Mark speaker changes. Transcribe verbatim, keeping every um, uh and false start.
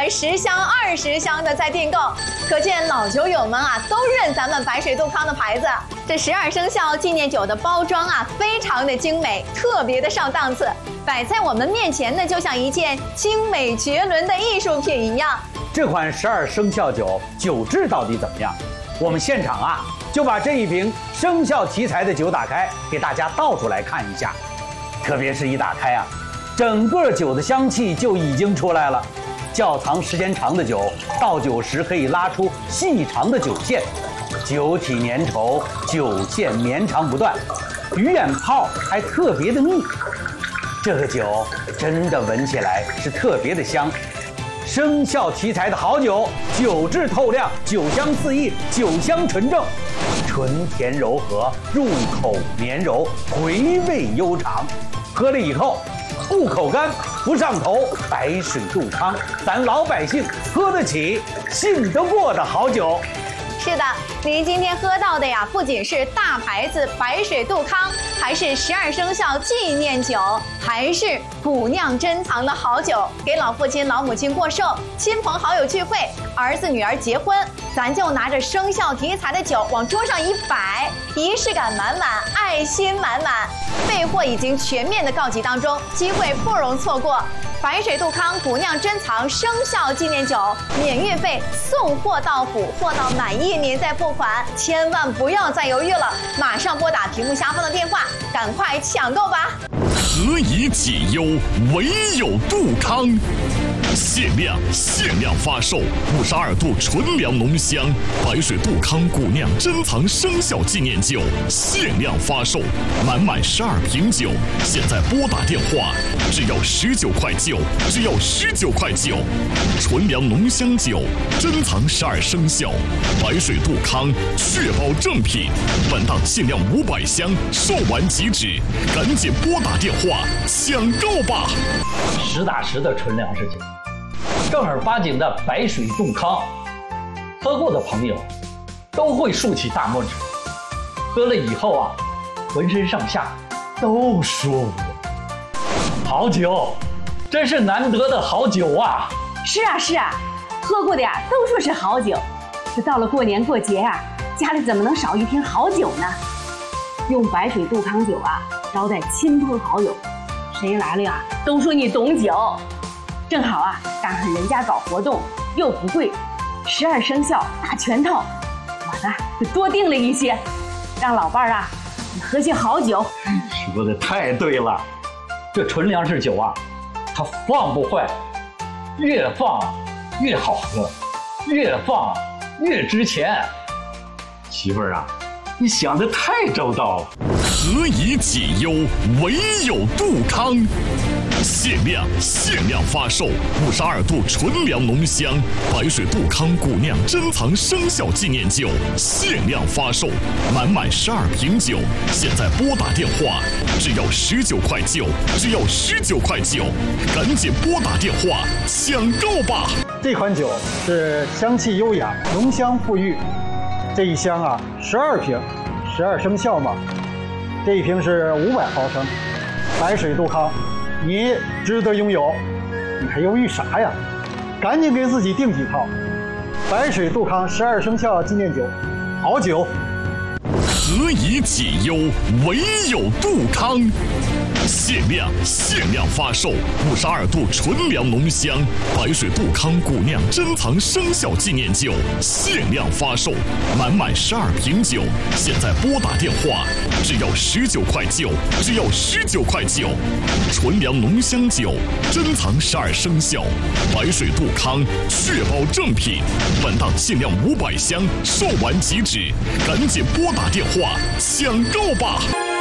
Speaker 1: 们十箱、二十箱的在订购，可见老酒友们啊都认咱们白水杜康的牌子。这十二生肖纪念酒的包装啊，非常的精美，特别的上档次，摆在我们面前呢，就像一件精美绝伦的艺术品一样。
Speaker 2: 这款十二生肖酒酒质到底怎么样？我们现场啊就把这一瓶生肖题材的酒打开，给大家倒出来看一下。特别是一打开啊，整个酒的香气就已经出来了。窖藏时间长的酒，倒酒时可以拉出细长的酒线，酒体粘稠，酒线绵长不断，鱼眼泡还特别的密。这个酒真的闻起来是特别的香。生肖题材的好酒，酒质透亮，酒香四溢，酒香纯正，醇甜柔和，入口绵柔，回味悠长。喝了以后不口干不上头，白水杜康，咱老百姓喝得起信得过的好酒。
Speaker 1: 是的，您今天喝到的呀，不仅是大牌子白水杜康，还是十二生肖纪念酒，还是古酿珍藏的好酒。给老父亲、老母亲过寿，亲朋好友聚会，儿子女儿结婚，咱就拿着生肖题材的酒往桌上一摆，仪式感满满，爱心满满。备货已经全面的告急当中，机会不容错过。白水杜康古酿珍藏生肖纪念酒，免运费，送货到府，货到满意您再付款，千万不要再犹豫了，马上拨打屏幕下方的电话，赶快抢购吧！
Speaker 3: 何以解忧，唯有杜康。限量限量发售五十二度纯粮浓香白水杜康古酿珍藏生肖纪念酒，限量发售，满满十二瓶酒，现在拨打电话，只要十九块九，只要十九块九。纯粮浓香酒，珍藏十二生肖，白水杜康，确保正品。本档限量五百箱，售完即止，赶紧拨打电话抢购吧！
Speaker 4: 实打实的纯粮食酒，正儿八经的白水杜康，喝过的朋友都会竖起大拇指，喝了以后啊，浑身上下都舒服。好酒，真是难得的好酒啊！
Speaker 5: 是啊是啊，喝过的呀都说是好酒，这到了过年过节呀、啊，家里怎么能少一瓶好酒呢？用白水杜康酒啊招待亲朋好友，谁来了呀都说你懂酒。正好啊，赶上人家搞活动又不贵，十二生肖大全套，我呢就多订了一些，让老伴儿啊喝些好酒。
Speaker 4: 说的太对了，这纯粮食酒啊，它放不坏，越放越好喝，越放越值钱。媳妇儿啊，你想的太周到了。
Speaker 3: 何以解忧，唯有杜康。限量限量发售五十二度纯粮浓香白水杜康古酿珍藏生肖纪念酒，限量发售，满满十二瓶酒，现在拨打电话，只要十九块九，只要十九块九，赶紧拨打电话抢购吧！
Speaker 6: 这款酒是香气优雅，浓香馥郁。这一箱啊，十二瓶，十二生肖嘛。这一瓶是五百毫升，白水杜康。你值得拥有，你还犹豫啥呀？赶紧给自己订几套白水杜康十二生肖纪念酒，好酒。
Speaker 3: 何以解忧，唯有杜康。限量限量发售五十二度纯粮浓香白水杜康古酿珍藏生肖纪念酒，限量发售，满满十二瓶酒，现在拨打电话，只要十九块九，只要十九块九。纯粮浓香酒，珍藏十二生肖，白水杜康，确保正品。本档限量五百箱，售完即止，赶紧拨打电话抢购吧！